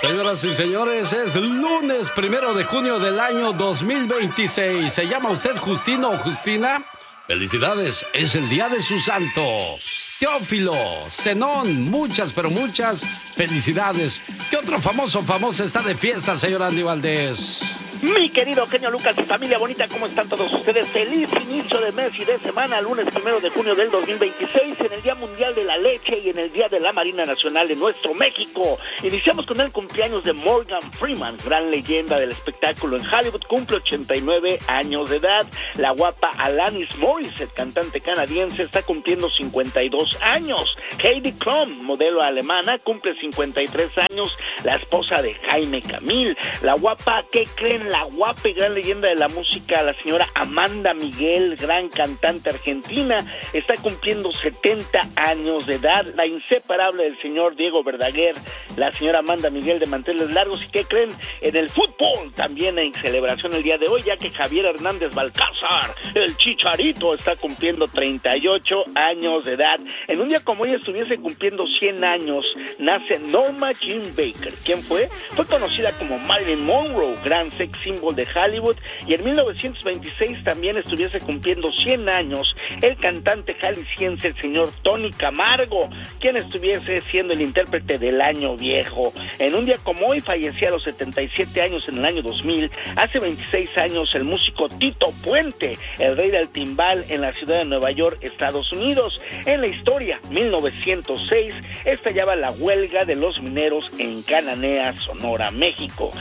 Señoras y señores, es lunes 1 de junio del año 2026. ¿Se llama usted Justino o Justina? Felicidades, es el día de su santo. Teófilo, Zenón, muchas, pero muchas felicidades. ¿Qué otro famosa está de fiesta, señor Andy Valdés? Mi querido genio Lucas y familia bonita, ¿cómo están todos ustedes? Feliz inicio de mes y de semana, lunes 1 de junio del 2026, en el Día Mundial de la Leche y en el Día de la Marina Nacional de nuestro México. Iniciamos con el cumpleaños de Morgan Freeman, gran leyenda del espectáculo en Hollywood, cumple 89 años de edad. La guapa Alanis Morissette, cantante canadiense, está cumpliendo 52 años. Heidi Klum, modelo alemana, cumple 53 años, la esposa de Jaime Camil. La guapa, ¿qué creen? La guapa y gran leyenda de la música, la señora Amanda Miguel, gran cantante argentina, está cumpliendo 70 años de edad. La inseparable del señor Diego Verdaguer, la señora Amanda Miguel de manteles largos. ¿Y qué creen? En el fútbol también en celebración el día de hoy, ya que Javier Hernández Balcázar, el Chicharito, está cumpliendo 38 años de edad. En un día como hoy estuviese cumpliendo 100 años, nace Norma Jean Baker. ¿Quién fue? Fue conocida como Marilyn Monroe, gran sex symbol de Hollywood, y en 1926 también estuviese cumpliendo 100 años el cantante jalisciense, el señor Tony Camargo, quien estuviese siendo el intérprete del Año Viejo. En un día como hoy fallecía a los 77 años en el año 2000, hace 26 años, el músico Tito Puente, el rey del timbal en la ciudad de Nueva York, Estados Unidos. En la historia, 1906, estallaba la huelga de los mineros en Cananea, Sonora, México.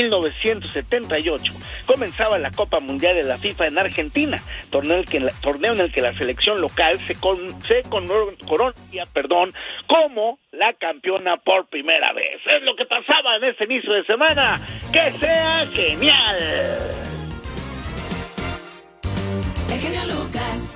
1978 comenzaba la Copa Mundial de la FIFA en Argentina, torneo en el que la selección local se coronaría como la campeona por primera vez. Es lo que pasaba en este inicio de semana. ¡Que sea genial! El genio Lucas.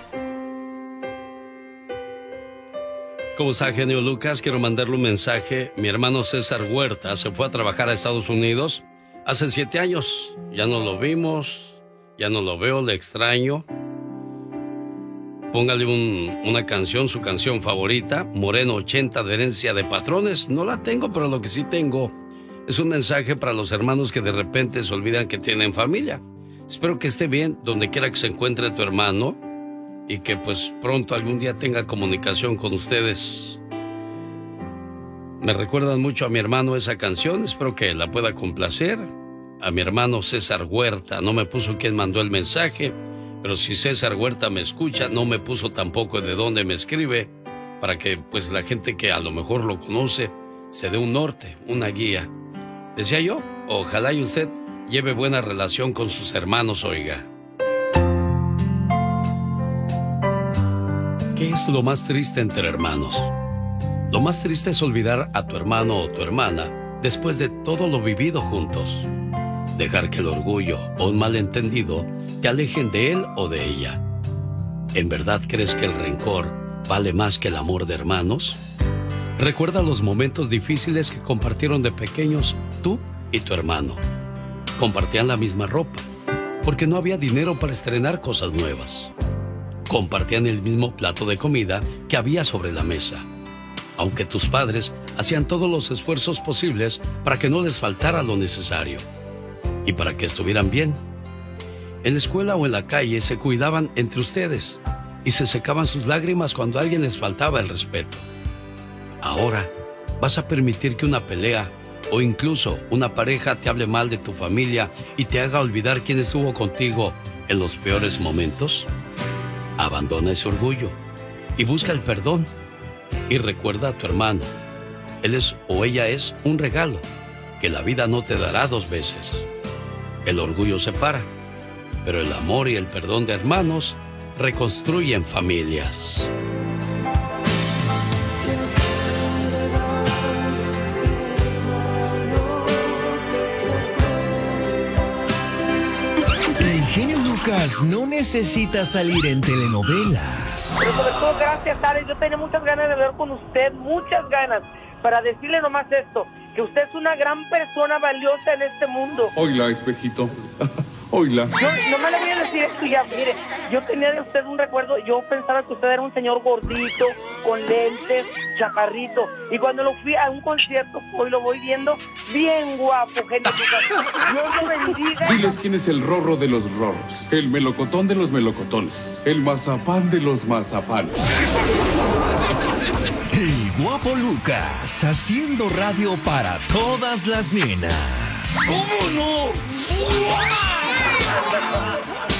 ¿Cómo está, genio Lucas? Quiero mandarle un mensaje. Mi hermano César Huerta se fue a trabajar a Estados Unidos hace 7 años. Ya no lo vimos, ya no lo veo, le extraño. Póngale una canción, su canción favorita, Moreno 80 de Herencia de Patrones. No la tengo, pero lo que sí tengo es un mensaje para los hermanos que de repente se olvidan que tienen familia. Espero que esté bien donde quiera que se encuentre tu hermano y que pues pronto algún día tenga comunicación con ustedes. Me recuerdan mucho a mi hermano esa canción, espero que la pueda complacer. A mi hermano César Huerta, no me puso quién mandó el mensaje, pero si César Huerta me escucha, no me puso tampoco de dónde me escribe, para que pues la gente que a lo mejor lo conoce se dé un norte, una guía. Decía yo, ojalá y usted lleve buena relación con sus hermanos, oiga. ¿Qué es lo más triste entre hermanos? Lo más triste es olvidar a tu hermano o tu hermana después de todo lo vivido juntos. Dejar que el orgullo o un malentendido te alejen de él o de ella. ¿En verdad crees que el rencor vale más que el amor de hermanos? Recuerda los momentos difíciles que compartieron de pequeños tú y tu hermano. Compartían la misma ropa, porque no había dinero para estrenar cosas nuevas. Compartían el mismo plato de comida que había sobre la mesa. Aunque tus padres hacían todos los esfuerzos posibles para que no les faltara lo necesario y para que estuvieran bien. En la escuela o en la calle se cuidaban entre ustedes y se secaban sus lágrimas cuando a alguien les faltaba el respeto. Ahora, ¿vas a permitir que una pelea o incluso una pareja te hable mal de tu familia y te haga olvidar quién estuvo contigo en los peores momentos? Abandona ese orgullo y busca el perdón. Y recuerda a tu hermano, él es o ella es un regalo que la vida no te dará 2 veces. El orgullo separa, pero el amor y el perdón de hermanos reconstruyen familias. El genio Lucas no necesita salir en telenovelas. Pero sobre todo, gracias, Alex. Yo tenía muchas ganas de hablar con usted, muchas ganas, para decirle nomás esto, que usted es una gran persona valiosa en este mundo. Oiga, espejito, Oíla. Yo no me le voy a decir esto ya, mire, yo tenía de usted un recuerdo, yo pensaba que usted era un señor gordito, con lentes, chaparrito, y cuando lo fui a un concierto, hoy lo voy viendo, bien guapo, genio Lucas. Dios lo bendiga. Diles quién es el rorro de los rorros, el melocotón de los melocotones, el mazapán de los mazapanes. El guapo Lucas, haciendo radio para todas las nenas. ¿Cómo no?